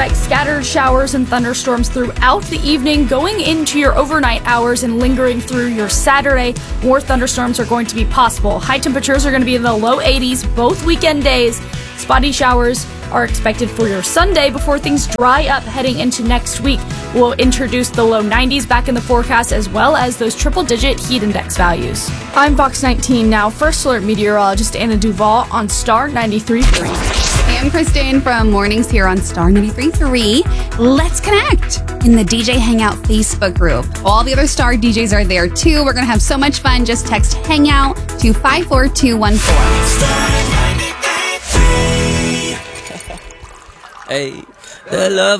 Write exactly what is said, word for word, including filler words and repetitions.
expect scattered showers and thunderstorms throughout the evening, going into your overnight hours and lingering through your Saturday. More thunderstorms are going to be possible. High temperatures are going to be in the low eighties both weekend days. Spotty showers are expected for your Sunday before things dry up heading into next week. We'll introduce the low nineties back in the forecast, as well as those triple-digit heat index values. I'm Fox nineteen Now First Alert meteorologist Anna Duval on Star ninety-three point three. Hey, I'm Kristen from Mornings here on Star ninety-three point three. Let's connect in the D J Hangout Facebook group. All the other Star D Js are there too. We're going to have so much fun. Just text Hangout to five four two one four. Hey, the love